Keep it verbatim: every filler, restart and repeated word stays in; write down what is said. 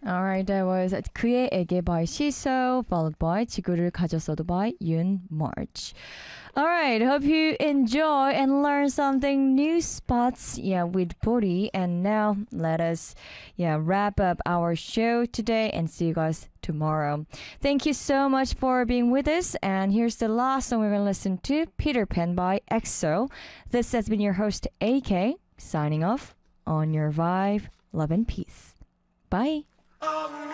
Alright, that was 그의 애게 by Shiso, followed by 지구를 가졌어도 by Yoon March. Alright, hope you enjoy and learn something new spots, yeah, with Bori. And now let us, yeah, wrap up our show today and see you guys tomorrow. Thank you so much for being with us. And here's the last song we're going to listen to, Peter Pan by EXO. This has been your host, A K, signing off on your vibe, love and peace. Bye.